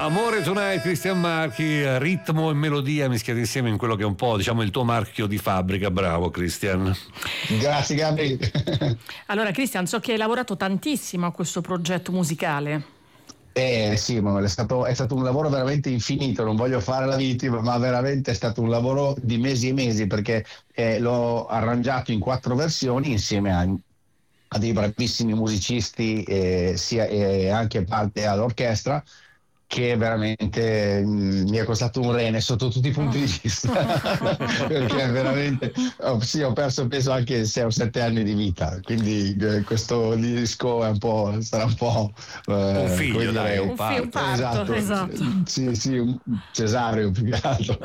Amore Tonight, Cristian Marchi, ritmo e melodia mischiati insieme in quello che è un po', diciamo, il tuo marchio di fabbrica. Bravo Cristian. Grazie Gabri. Allora Cristian, so che hai lavorato tantissimo a questo progetto musicale. Sì, ma è stato un lavoro veramente infinito, non voglio fare la vittima, ma veramente è stato un lavoro di mesi e mesi, perché l'ho arrangiato in 4 versioni insieme a dei bravissimi musicisti, sia anche parte all'orchestra, che veramente mi è costato un rene sotto tutti i punti di vista, perché veramente ho perso penso anche 6 o 7 anni di vita, quindi questo disco sarà un po' un figlio, dai, un parto. Esatto. Sì, un cesareo più che altro.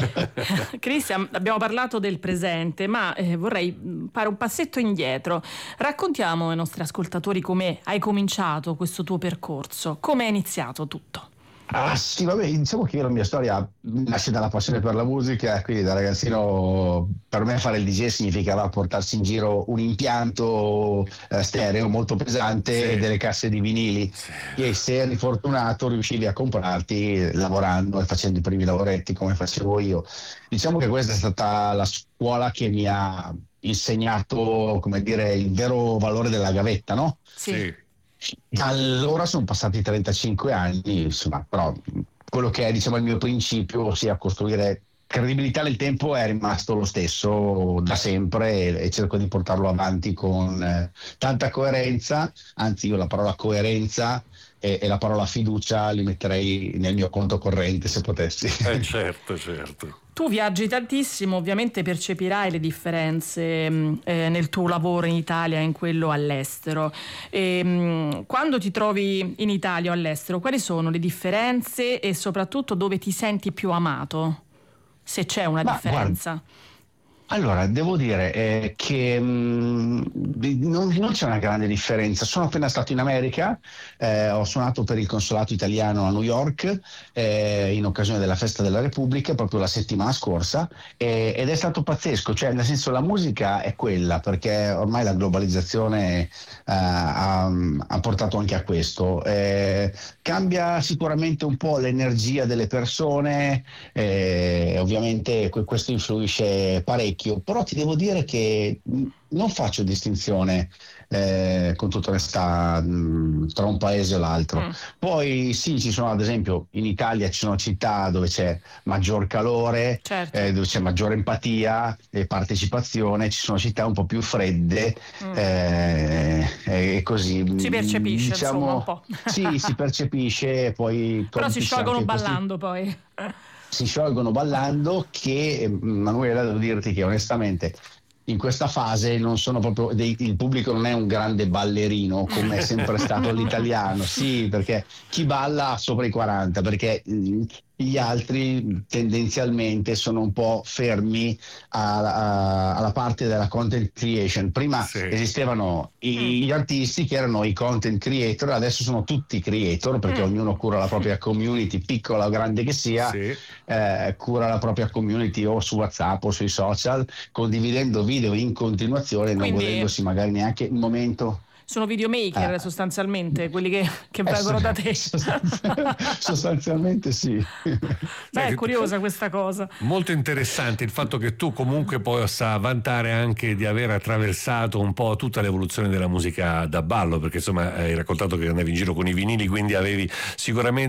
Cristian, abbiamo parlato del presente, ma vorrei fare un passetto indietro. Raccontiamo ai nostri ascoltatori come hai cominciato questo tuo percorso, come è iniziato tutto. Ah sì, vabbè, diciamo che la mia storia nasce dalla passione per la musica, quindi da ragazzino per me fare il DJ significava portarsi in giro un impianto stereo molto pesante, sì, e delle casse di vinili, sì, e se eri fortunato riuscivi a comprarti lavorando e facendo i primi lavoretti come facevo io. Diciamo che questa è stata la scuola che mi ha insegnato, come dire, il vero valore della gavetta, no? Sì. Da allora sono passati 35 anni, insomma, però quello che è, diciamo, il mio principio, ossia costruire credibilità nel tempo, è rimasto lo stesso da sempre e cerco di portarlo avanti con tanta coerenza. Anzi, io la parola coerenza e la parola fiducia li metterei nel mio conto corrente, se potessi. Certo. Tu viaggi tantissimo, ovviamente percepirai le differenze nel tuo lavoro in Italia e in quello all'estero. Quando ti trovi in Italia o all'estero, quali sono le differenze e soprattutto dove ti senti più amato? Se c'è una differenza. Guarda, allora, devo dire che non c'è una grande differenza. Sono appena stato in America, ho suonato per il consolato italiano a New York in occasione della Festa della Repubblica, proprio la settimana scorsa, ed è stato pazzesco, cioè nel senso la musica è quella, perché ormai la globalizzazione ha portato anche a questo. Cambia sicuramente un po' l'energia delle persone, ovviamente questo influisce parecchio. Però ti devo dire che non faccio distinzione con tutta onestà tra un paese e l'altro. Poi sì, ci sono, ad esempio in Italia ci sono città dove c'è maggior calore, certo, dove c'è maggiore empatia e partecipazione, ci sono città un po' più fredde e così. Si percepisce, diciamo, insomma, un po'. Sì, si percepisce, poi però si sciolgono ballando poi. Si sciolgono ballando, che Manuela, devo dirti che onestamente in questa fase non sono proprio il pubblico non è un grande ballerino come è sempre stato l'italiano, sì, perché chi balla ha sopra i 40, perché gli altri tendenzialmente sono un po' fermi alla parte della content creation. Prima sì, esistevano gli artisti che erano i content creator, adesso sono tutti creator, perché ognuno cura la propria community, piccola o grande che sia, sì, cura la propria community o su WhatsApp o sui social, condividendo video in continuazione, non godendosi magari neanche il momento. Sono videomaker sostanzialmente, quelli che vengono da te. Sostanzialmente sì. Beh, è curiosa questa cosa. Molto interessante il fatto che tu comunque possa vantare anche di aver attraversato un po' tutta l'evoluzione della musica da ballo, perché insomma hai raccontato che andavi in giro con i vinili, quindi avevi sicuramente